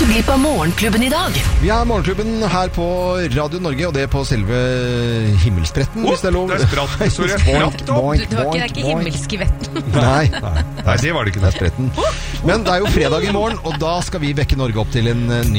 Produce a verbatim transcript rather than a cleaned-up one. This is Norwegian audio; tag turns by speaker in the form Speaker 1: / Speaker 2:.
Speaker 1: ikke glipp av Morgenklubben i dag.
Speaker 2: Vi er Morgenklubben her på Radio Norge, og det er på selve himmelspretten,
Speaker 3: oh,
Speaker 2: hvis det er lov.
Speaker 3: Det er spratt, så det er spratt opp.
Speaker 4: Du, det var ikke, det er ikke himmelskvetten.
Speaker 2: Nei.
Speaker 3: Nei, det var det ikke.
Speaker 2: Det er spretten. Men det er jo fredag i morgen, og da skal vi vekke Norge opp til en ny